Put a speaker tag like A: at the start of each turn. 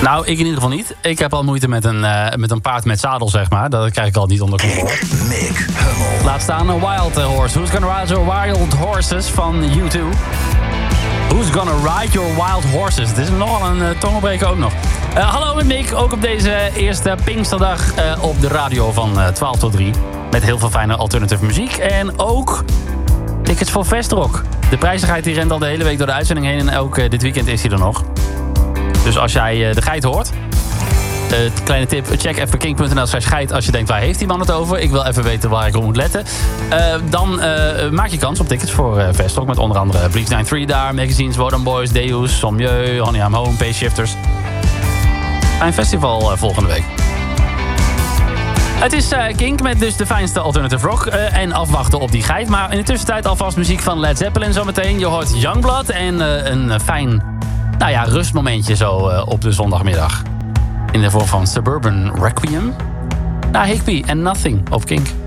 A: Nou, ik in ieder geval niet. Ik heb al moeite met een paard met zadel, zeg maar. Dat krijg ik al niet onder controle.
B: Mick Hummel.
A: Laat staan een Wild Horse. Who's Gonna Ride Your Wild Horses van U2. Who's Gonna Ride Your Wild Horses. Het is nogal een tongenbreker ook nog. Hallo met Mick, ook op deze eerste Pinksterdag op de radio van 12 tot 3. Met heel veel fijne alternative muziek. En ook tickets voor Vestrock. De prijzigheid die rent al de hele week door de uitzending heen. En ook dit weekend is hij er nog. Dus als jij de geit hoort... kleine tip, check even kink.nl/geit als je denkt, waar heeft die man het over? Ik wil even weten waar ik op moet letten. Dan maak je kans op tickets voor Vestrock. Met onder andere Bleach 93 daar, Magazines, Wodan Boys, Deus, Sommieu, Honey I'm Home, Pace Shifters. Fijn festival volgende week. Het is Kink met dus de fijnste alternative rock. En afwachten op die geit. Maar in de tussentijd alvast muziek van Led Zeppelin zometeen. Je hoort Youngblood en een fijn rustmomentje zo op de zondagmiddag. In de vorm van Suburban Requiem. Higby en Nothing op Kink.